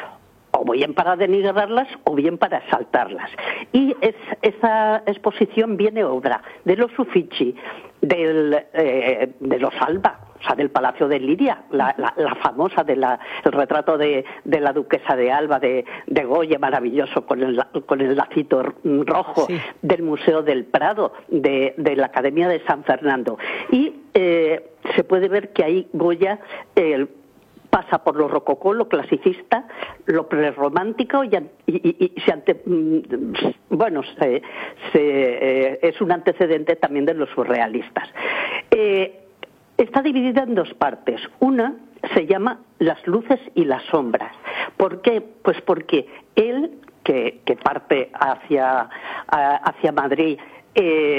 o bien para denigrarlas o bien para exaltarlas. Y es, esa exposición viene obra de los Uffizi, del, eh, de los Alba, o sea, del Palacio de Liria, la, la, la famosa de la, el retrato de, de la duquesa de Alba, de, de Goya, maravilloso, con el, con el lacito rojo, sí. del Museo del Prado, de, de la Academia de San Fernando. Y eh, se puede ver que ahí Goya eh, pasa por lo rococó, lo clasicista, lo prerromántico y, y, y se ante, bueno, se, se, eh, es un antecedente también de los surrealistas. Eh, está dividida en dos partes. Una se llama Las luces y las sombras. ¿Por qué? Pues porque él, que, que parte hacia, hacia Madrid, eh,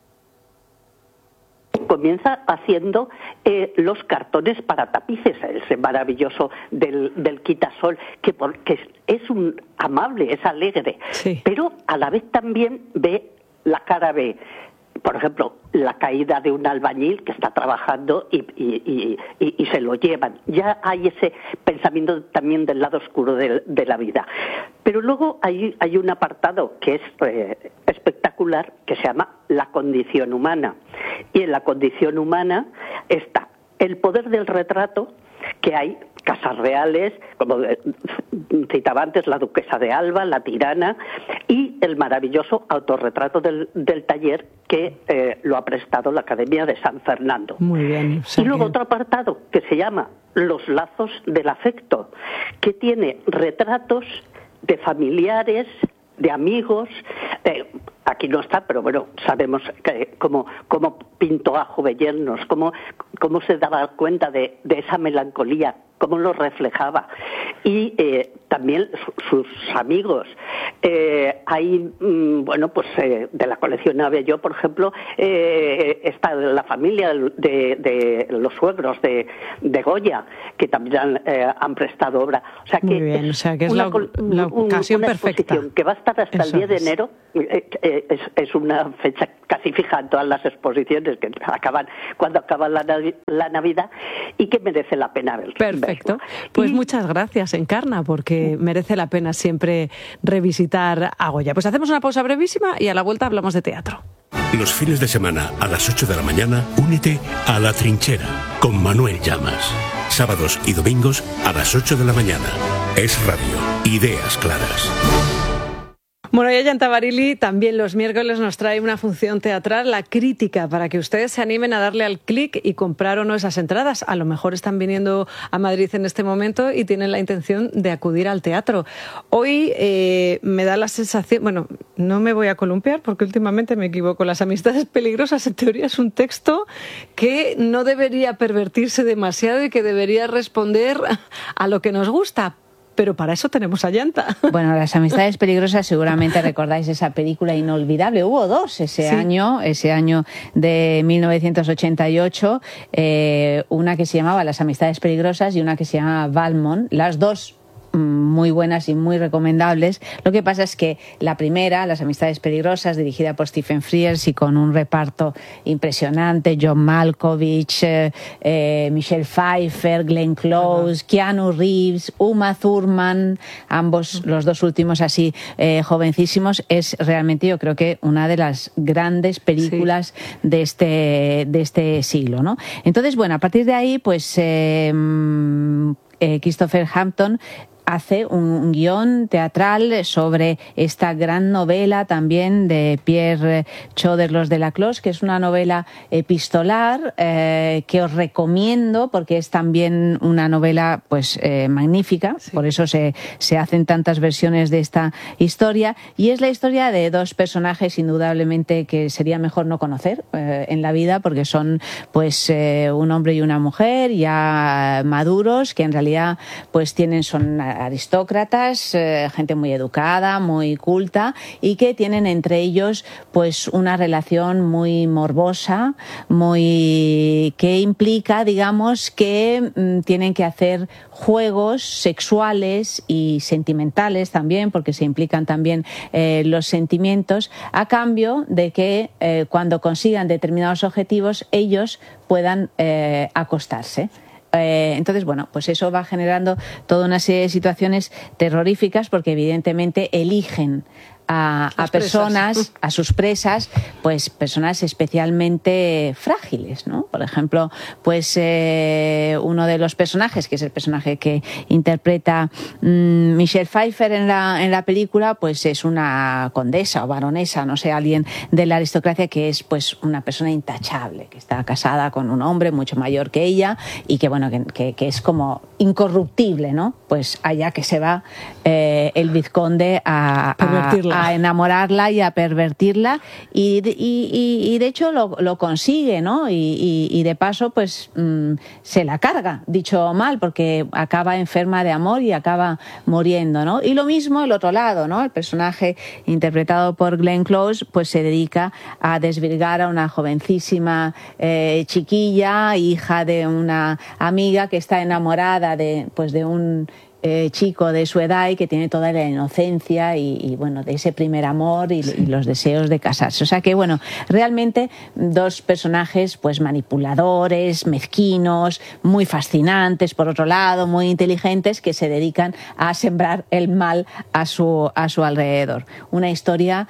comienza haciendo eh, los cartones para tapices, ese maravilloso del, del quitasol, que, por, que es, es un amable, es alegre, sí. pero a la vez también ve la cara B. Por ejemplo, la caída de un albañil que está trabajando y, y, y, y, y se lo llevan. Ya hay ese pensamiento también del lado oscuro de, de la vida. Pero luego hay, hay un apartado que es eh, espectacular, que se llama la condición humana. Y en la condición humana está el poder del retrato, que hay casas reales, como citaba antes, la duquesa de Alba, la tirana, y el maravilloso autorretrato del, del taller que eh, lo ha prestado la Academia de San Fernando. Muy bien. Y luego otro apartado que se llama Los lazos del afecto, que tiene retratos de familiares, de amigos. Eh, aquí no está, pero bueno, sabemos que, cómo, cómo pintó a Jovellanos, cómo, cómo se daba cuenta de, de esa melancolía, cómo lo reflejaba. Y eh, también su, sus amigos. Eh, hay, mmm, bueno, pues eh, de la colección Abelló, por ejemplo, eh, está la familia de, de los suegros de, de Goya, que también han, eh, han prestado obra. O sea que, Muy bien, es, o sea que es una, la, la ocasión una perfecta. Que va a estar hasta Eso el diez de es. enero. Eh, eh, es, es una fecha casi fija en todas las exposiciones que acaban cuando acaba la, Navi- la Navidad y que merece la pena ver. Perfecto. Pues y... muchas gracias, Encarna, porque merece la pena siempre revisitar a Goya. Pues hacemos una pausa brevísima y a la vuelta hablamos de teatro. Los fines de semana a las ocho de la mañana, únete a La Trinchera con Manuel Llamas. Sábados y domingos a las ocho de la mañana. Es Radio. Ideas claras. Bueno, y Ayanta Barili también los miércoles nos trae una función teatral, La Crítica, para que ustedes se animen a darle al clic y comprar o no esas entradas. A lo mejor están viniendo a Madrid en este momento y tienen la intención de acudir al teatro. Hoy eh, me da la sensación, bueno, no me voy a columpiar porque últimamente me equivoco. Las amistades peligrosas, en teoría, es un texto que no debería pervertirse demasiado y que debería responder a lo que nos gusta. Pero para eso tenemos a Ayanta. Bueno, Las amistades peligrosas, seguramente recordáis esa película inolvidable. Hubo dos ese sí. año, ese año de mil novecientos ochenta y ocho, eh, una que se llamaba Las amistades peligrosas y una que se llamaba Valmont. Las dos muy buenas y muy recomendables. Lo que pasa es que la primera, Las amistades peligrosas, dirigida por Stephen Frears y con un reparto impresionante, John Malkovich, eh, eh, Michelle Pfeiffer, Glenn Close, uh-huh. Keanu Reeves, Uma Thurman, ambos, uh-huh. los dos últimos así eh, jovencísimos, es realmente, yo creo que una de las grandes películas sí. de este de este siglo, ¿no? Entonces, bueno, a partir de ahí, pues eh, eh, Christopher Hampton hace un guión teatral sobre esta gran novela también de Pierre Choderlos de Laclos, que es una novela epistolar eh, que os recomiendo porque es también una novela pues eh, magnífica, sí. por eso se, se hacen tantas versiones de esta historia, y es la historia de dos personajes indudablemente que sería mejor no conocer eh, en la vida, porque son pues eh, un hombre y una mujer ya maduros, que en realidad pues tienen son aristócratas, eh, gente muy educada, muy culta, y que tienen entre ellos pues una relación muy morbosa, muy que implica, digamos, que mm, tienen que hacer juegos sexuales y sentimentales también, porque se implican también eh, los sentimientos, a cambio de que eh, cuando consigan determinados objetivos ellos puedan eh, acostarse. Eh, entonces, bueno, pues eso va generando toda una serie de situaciones terroríficas porque evidentemente eligen a, a personas, a sus presas, pues personas especialmente frágiles, ¿no? Por ejemplo, pues eh, uno de los personajes, que es el personaje que interpreta mmm, Michelle Pfeiffer en la, en la película, pues es una condesa o baronesa, no sé, alguien de la aristocracia que es pues una persona intachable, que está casada con un hombre mucho mayor que ella y que, bueno, que, que, que es como incorruptible, ¿no? Pues allá que se va eh, el vizconde a, a, a enamorarla y a pervertirla y, y, y, y de hecho lo, lo consigue, ¿no? Y, y, y de paso pues mmm, se la carga, dicho mal, porque acaba enferma de amor y acaba muriendo, ¿no? Y lo mismo el otro lado, ¿no? El personaje interpretado por Glenn Close pues se dedica a desvirgar a una jovencísima eh, chiquilla, hija de una amiga que está enamorada de, pues, de un eh, chico de su edad y que tiene toda la inocencia y, y bueno, de ese primer amor y, sí. y los deseos de casarse. O sea que, bueno, realmente dos personajes pues manipuladores, mezquinos, muy fascinantes, por otro lado, muy inteligentes, que se dedican a sembrar el mal a su, a su alrededor. Una historia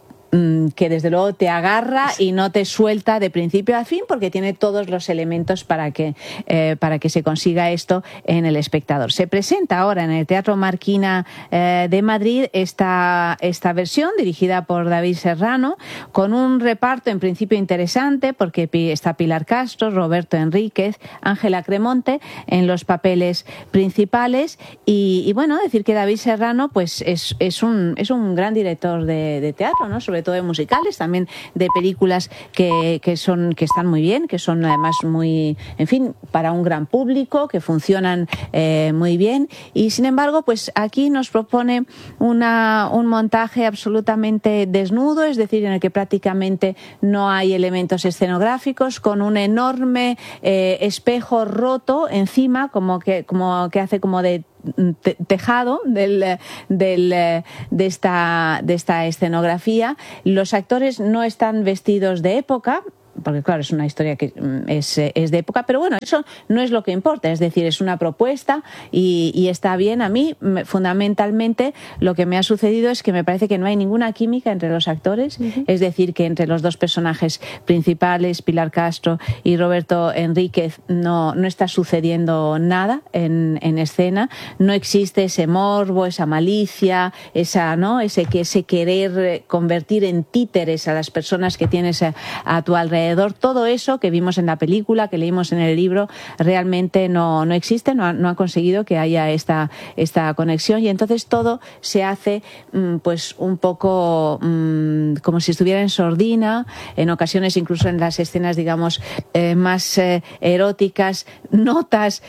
que desde luego te agarra y no te suelta de principio a fin, porque tiene todos los elementos para que, eh, para que se consiga esto en el espectador. Se presenta ahora en el Teatro Marquina eh, de Madrid esta, esta versión dirigida por David Serrano, con un reparto en principio interesante, porque está Pilar Castro, Roberto Enríquez, Ángela Cremonte en los papeles principales y, y bueno, decir que David Serrano pues es, es, un, es un gran director de, de teatro, ¿no? Sobre todo de musicales, también de películas que, que son que están muy bien, que son además muy, en fin, para un gran público, que funcionan eh, muy bien y sin embargo, pues aquí nos propone una, un montaje absolutamente desnudo, es decir, en el que prácticamente no hay elementos escenográficos, con un enorme eh, espejo roto encima, como que, como que hace como de tejado del, del, de, esta, de esta escenografía. Los actores no están vestidos de época, porque claro, es una historia que es, es de época, pero bueno, eso no es lo que importa, es decir, es una propuesta y, y está bien. A mí, fundamentalmente, lo que me ha sucedido es que me parece que no hay ninguna química entre los actores, uh-huh. es decir, que entre los dos personajes principales, Pilar Castro y Roberto Enríquez, no, no está sucediendo nada en, en escena, no existe ese morbo, esa malicia, esa, ¿no? ese, ese querer convertir en títeres a las personas que tienes a, a tu alrededor. Todo eso que vimos en la película, que leímos en el libro, realmente no, no existe, no ha, no ha conseguido que haya esta, esta conexión y entonces todo se hace pues un poco mmm, como si estuviera en sordina, en ocasiones incluso en las escenas, digamos, eh, más eh, eróticas, notas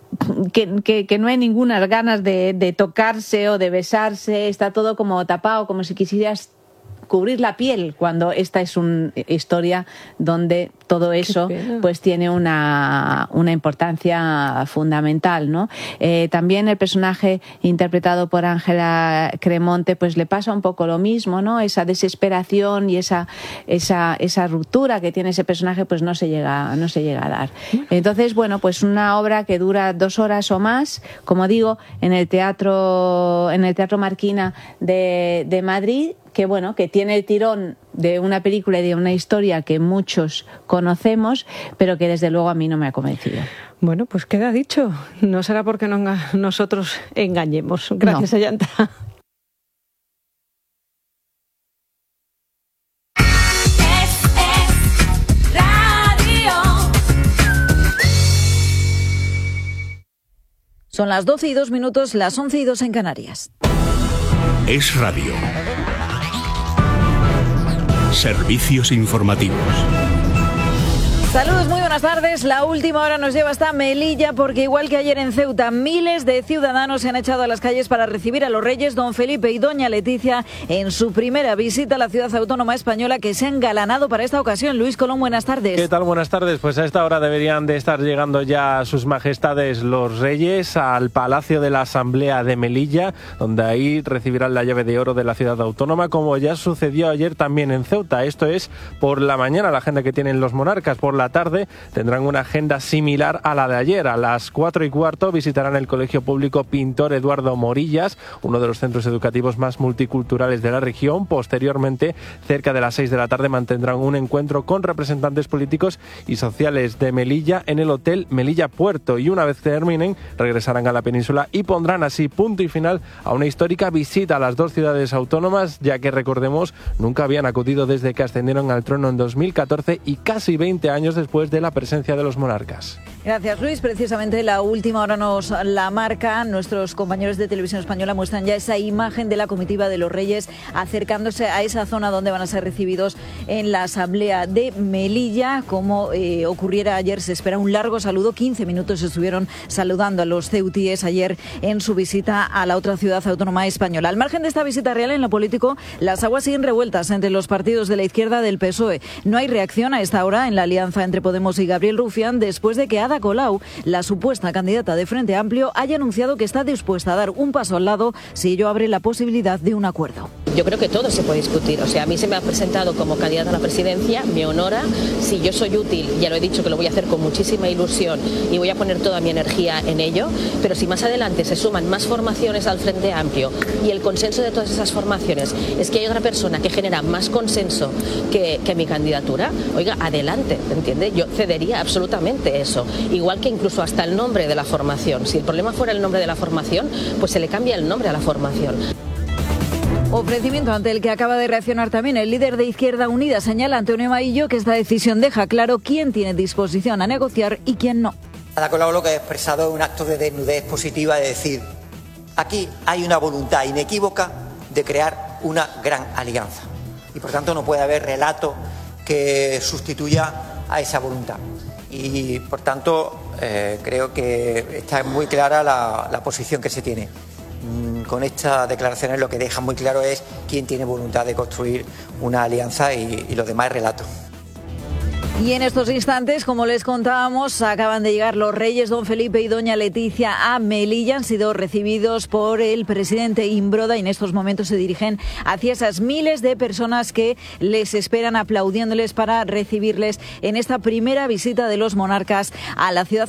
Que, que, que no hay ninguna ganas de, de tocarse o de besarse, está todo como tapado, como si quisieras cubrir la piel, cuando esta es una historia donde todo eso pues tiene una, una importancia fundamental, ¿no? Eh, también el personaje interpretado por Ángela Cremonte pues le pasa un poco lo mismo, ¿no? Esa desesperación y esa, esa, esa ruptura que tiene ese personaje pues no se llega, no se llega a dar. Entonces, bueno, pues una obra que dura dos horas o más, como digo, en el teatro, en el Teatro Marquina de, de Madrid, que bueno, que tiene el tirón de una película y de una historia que muchos conocemos, pero que desde luego a mí no me ha convencido. Bueno, pues queda dicho. No será porque no enga- nosotros engañemos. Gracias, no. Ayanta. Son las doce y dos minutos, las once y dos en Canarias. Es radio. Servicios informativos. Saludos, muy buenas tardes. La última hora nos lleva hasta Melilla porque igual que ayer en Ceuta, miles de ciudadanos se han echado a las calles para recibir a los reyes don Felipe y doña Leticia en su primera visita a la ciudad autónoma española, que se han engalanado para esta ocasión. Luis Colón, buenas tardes. ¿Qué tal? Buenas tardes. Pues a esta hora deberían de estar llegando ya sus majestades los reyes al Palacio de la Asamblea de Melilla, donde ahí recibirán la llave de oro de la ciudad autónoma, como ya sucedió ayer también en Ceuta. Esto es por la mañana, la agenda que tienen los monarcas. Por la la tarde tendrán una agenda similar a la de ayer. A las cuatro y cuarto visitarán el Colegio Público Pintor Eduardo Morillas, uno de los centros educativos más multiculturales de la región. Posteriormente, cerca de las seis de la tarde, mantendrán un encuentro con representantes políticos y sociales de Melilla en el Hotel Melilla Puerto, y una vez terminen regresarán a la península y pondrán así punto y final a una histórica visita a las dos ciudades autónomas, ya que recordemos nunca habían acudido desde que ascendieron al trono en dos mil catorce y casi veinte años después de la presencia de los monarcas. Gracias, Luis. Precisamente la última hora nos la marca. Nuestros compañeros de Televisión Española muestran ya esa imagen de la comitiva de los Reyes acercándose a esa zona donde van a ser recibidos en la Asamblea de Melilla. Como eh, ocurriera ayer, se espera un largo saludo. quince minutos estuvieron saludando a los ceutíes ayer en su visita a la otra ciudad autónoma española. Al margen de esta visita real, en lo político, las aguas siguen revueltas entre los partidos de la izquierda del P S O E. No hay reacción a esta hora en la alianza entre Podemos y Gabriel Rufián después de que Ada Colau, la supuesta candidata de Frente Amplio, haya anunciado que está dispuesta a dar un paso al lado si ello abre la posibilidad de un acuerdo. Yo creo que todo se puede discutir. O sea, a mí se me ha presentado como candidata a la presidencia, me honora. Si yo soy útil, ya lo he dicho que lo voy a hacer con muchísima ilusión y voy a poner toda mi energía en ello. Pero si más adelante se suman más formaciones al Frente Amplio y el consenso de todas esas formaciones es que hay otra persona que genera más consenso que, que mi candidatura, oiga, adelante, ¿entiende? Yo cedería absolutamente eso. Igual que incluso hasta el nombre de la formación. Si el problema fuera el nombre de la formación, pues se le cambia el nombre a la formación. Ofrecimiento ante el que acaba de reaccionar también el líder de Izquierda Unida. Señala Antonio Maillo que esta decisión deja claro quién tiene disposición a negociar y quién no. Ada Colau lo que ha expresado es un acto de desnudez positiva, de decir, aquí hay una voluntad inequívoca de crear una gran alianza. Y por tanto no puede haber relato que sustituya a esa voluntad. Y por tanto eh, creo que está muy clara la, la posición que se tiene. Con estas declaraciones lo que deja muy claro es quién tiene voluntad de construir una alianza y, y lo demás es relato. Y en estos instantes, como les contábamos, acaban de llegar los Reyes don Felipe y doña Leticia a Melilla. Han sido recibidos por el presidente Imbroda y en estos momentos se dirigen hacia esas miles de personas que les esperan aplaudiéndoles para recibirles en esta primera visita de los monarcas a la ciudad